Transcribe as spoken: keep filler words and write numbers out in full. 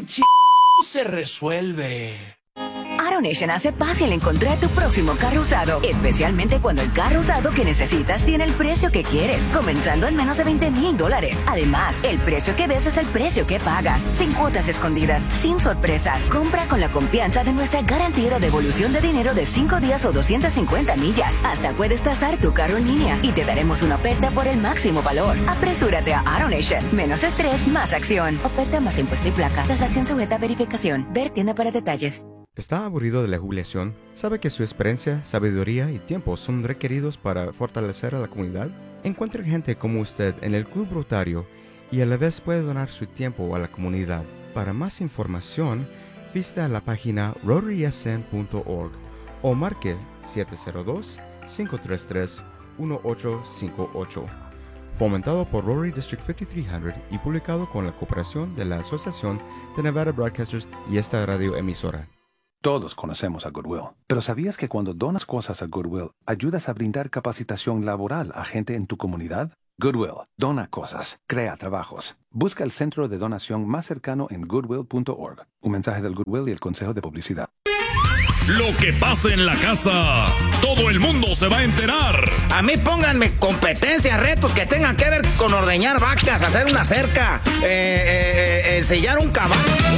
ch... se resuelve. AutoNation hace fácil encontrar tu próximo carro usado, especialmente cuando el carro usado que necesitas tiene el precio que quieres, comenzando en menos de veinte mil dólares. Además, el precio que ves es el precio que pagas, sin cuotas escondidas, sin sorpresas. Compra con la confianza de nuestra garantía de devolución de dinero de cinco días o doscientas cincuenta millas. Hasta puedes tasar tu carro en línea y te daremos una oferta por el máximo valor. Apresúrate a AutoNation. Menos estrés, más acción. Oferta más impuesto y placa. Tasación sujeta a verificación. Ver tienda para detalles. ¿Está aburrido de la jubilación? ¿Sabe que su experiencia, sabiduría y tiempo son requeridos para fortalecer a la comunidad? Encuentre gente como usted en el Club Rotario y a la vez puede donar su tiempo a la comunidad. Para más información, visita la página rotary s n punto org o marque siete cero dos, cinco tres tres, uno ocho cinco ocho. Fomentado por Rotary District cincuenta y tres cien y publicado con la cooperación de la Asociación de Nevada Broadcasters y esta radio emisora. Todos conocemos a Goodwill, pero ¿sabías que cuando donas cosas a Goodwill, ayudas a brindar capacitación laboral a gente en tu comunidad? Goodwill, dona cosas, crea trabajos. Busca el centro de donación más cercano en goodwill punto org. Un mensaje del Goodwill y el Consejo de Publicidad. Lo que pase en la casa, todo el mundo se va a enterar. A mí pónganme competencias, retos que tengan que ver con ordeñar vacas, hacer una cerca, eh, eh, eh, ensillar un caballo.